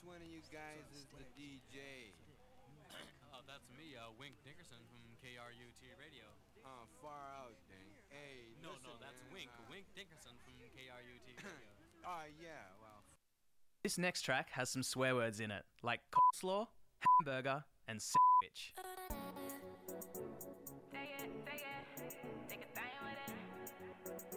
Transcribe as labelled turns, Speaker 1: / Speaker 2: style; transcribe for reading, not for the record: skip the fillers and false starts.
Speaker 1: one of you guys is the DJ?
Speaker 2: That's me, Wink Dickerson from KRUT Radio.
Speaker 1: Far out then. Hey,
Speaker 2: No,
Speaker 1: listen,
Speaker 2: that's
Speaker 1: man.
Speaker 2: Wink. Wink Dickerson from KRUT Radio.
Speaker 1: Yeah, well,
Speaker 3: This next track has some swear words in it, like coleslaw, hamburger, and sandwich.